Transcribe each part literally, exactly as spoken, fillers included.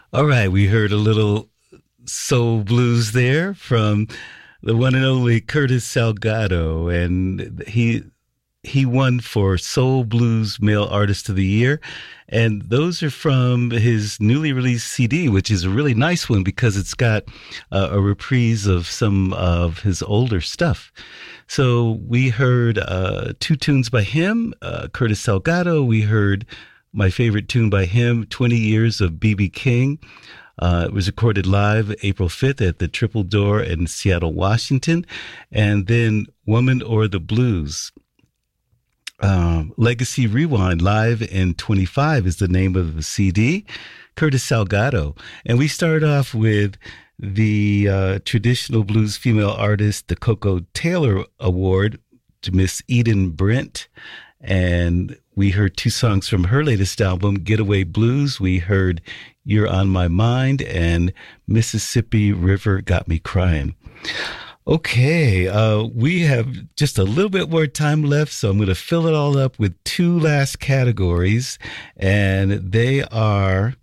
All right, we heard a little soul blues there from the one and only Curtis Salgado, and he he won for Soul Blues Male Artist of the Year. And those are from his newly released C D, which is a really nice one because it's got uh, a reprise of some of his older stuff. So we heard uh, two tunes by him, uh, Curtis Salgado. We heard my favorite tune by him, twenty years of B B King. Uh, it was recorded live April fifth at the Triple Door in Seattle, Washington. And then Woman or the Blues. Um, Legacy Rewind live in twenty-five is the name of the C D. Curtis Salgado. And we start off with the uh, traditional blues female artist, the Coco Taylor Award to Miss Eden Brent. And we heard two songs from her latest album, Getaway Blues. We heard You're on My Mind and Mississippi River Got Me Crying. Okay, uh, we have just a little bit more time left, so I'm going to fill it all up with two last categories. And they are,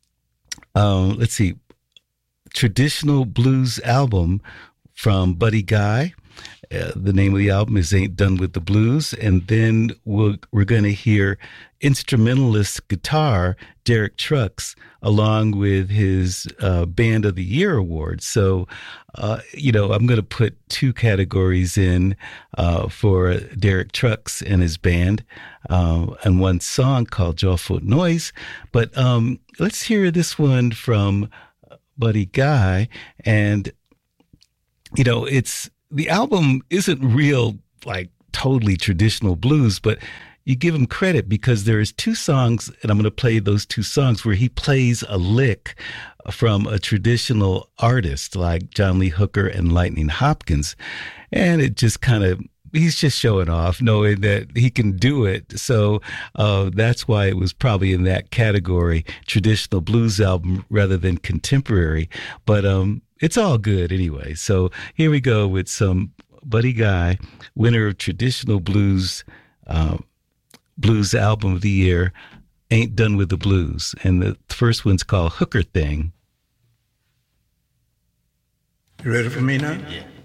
um, let's see, traditional blues album from Buddy Guy. Uh, the name of the album is Ain't Done with the Blues. And then we'll, we're going to hear instrumentalist guitar, Derek Trucks, along with his uh, Band of the Year award. So, uh, you know, I'm going to put two categories in uh, for Derek Trucks and his band uh, and one song called Jawful Noise. But um, let's hear this one from Buddy Guy. And, you know, it's, the album isn't real, like totally traditional blues, but you give him credit because there's two songs, and I'm going to play those two songs where he plays a lick from a traditional artist like John Lee Hooker and Lightning Hopkins. And it just kind of, he's just showing off, knowing that he can do it. So uh, that's why it was probably in that category, traditional blues album rather than contemporary. But um, it's all good anyway. So here we go with some Buddy Guy, winner of traditional blues uh, blues album of the year, Ain't Done with the Blues. And the first one's called Hooker Thing. You ready for me now? Yeah.